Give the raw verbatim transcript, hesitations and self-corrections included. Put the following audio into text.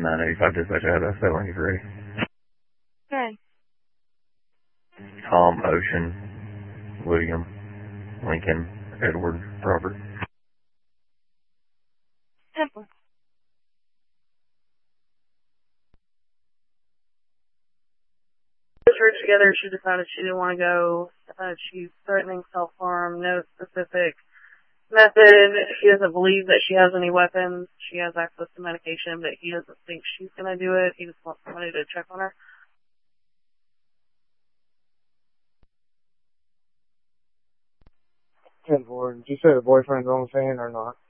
nine eighty-five dispatch, I have that seven when you're ready. Okay. Tom, Ocean, William, Lincoln, Edward, Robert. Temple. Church together, she decided she didn't want to go. Uh, she's threatening self-harm, no specific method. She doesn't believe that she has any weapons. She has access to medication, but he doesn't think she's going to do it. He just wants somebody to check on her. ten four. Did you say the boyfriend's on the scene or not?